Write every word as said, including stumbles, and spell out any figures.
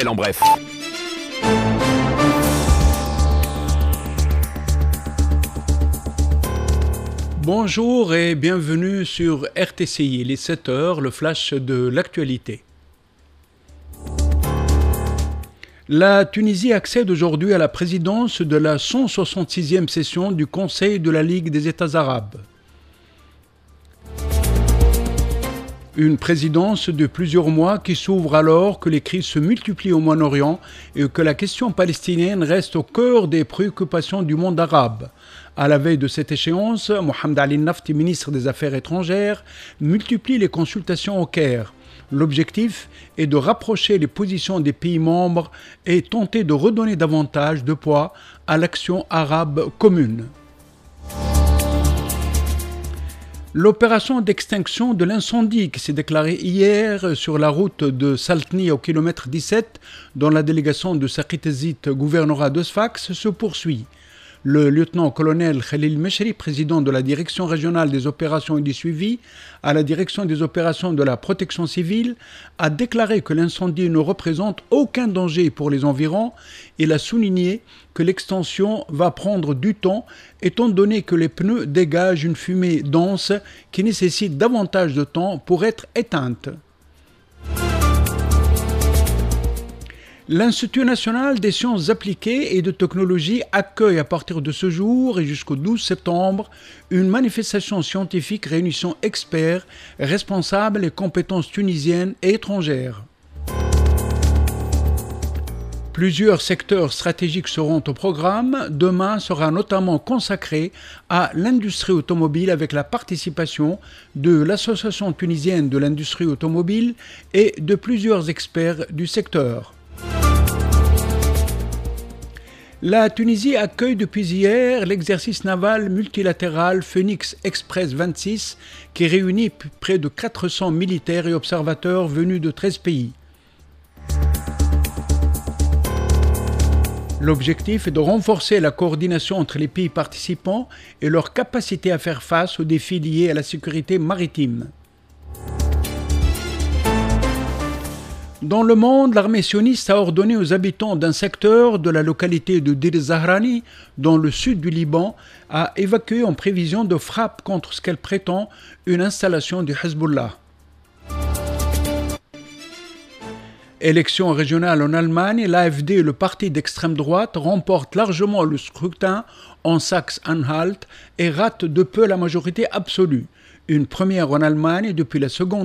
nouvelles en bref. Bonjour et bienvenue sur R T C I, les sept heures, le flash de l'actualité. La Tunisie accède aujourd'hui à la présidence de la cent soixante-sixième session du Conseil de la Ligue des États arabes. Une présidence de plusieurs mois qui s'ouvre alors que les crises se multiplient au Moyen-Orient et que la question palestinienne reste au cœur des préoccupations du monde arabe. À la veille de cette échéance, Mohamed Ali Nafti, ministre des Affaires étrangères, multiplie les consultations au Caire. L'objectif est de rapprocher les positions des pays membres et tenter de redonner davantage de poids à l'action arabe commune. L'opération d'extinction de l'incendie qui s'est déclarée hier sur la route de Saltni au kilomètre dix-sept, dont la délégation de Sakitezit, gouvernorat de Sfax, se poursuit. Le lieutenant-colonel Khalil Meshri, président de la direction régionale des opérations et du suivi, à la direction des opérations de la protection civile, a déclaré que l'incendie ne représente aucun danger pour les environs. Il a souligné que l'extension va prendre du temps étant donné que les pneus dégagent une fumée dense qui nécessite davantage de temps pour être éteinte. L'Institut national des sciences appliquées et de technologie accueille à partir de ce jour et jusqu'au douze septembre une manifestation scientifique réunissant experts, responsables et compétences tunisiennes et étrangères. Plusieurs secteurs stratégiques seront au programme. Demain sera notamment consacré à l'industrie automobile avec la participation de l'Association tunisienne de l'industrie automobile et de plusieurs experts du secteur. La Tunisie accueille depuis hier l'exercice naval multilatéral Phoenix Express vingt-six qui réunit près de quatre cents militaires et observateurs venus de treize pays. L'objectif est de renforcer la coordination entre les pays participants et leur capacité à faire face aux défis liés à la sécurité maritime. Dans le monde, l'armée sioniste a ordonné aux habitants d'un secteur de la localité de Deir Zahrani, dans le sud du Liban, à évacuer en prévision de frappes contre ce qu'elle prétend une installation du Hezbollah. Élection régionale en Allemagne, l'A F D, le parti d'extrême droite, remporte largement le scrutin en Saxe-Anhalt et rate de peu la majorité absolue. Une première en Allemagne depuis la seconde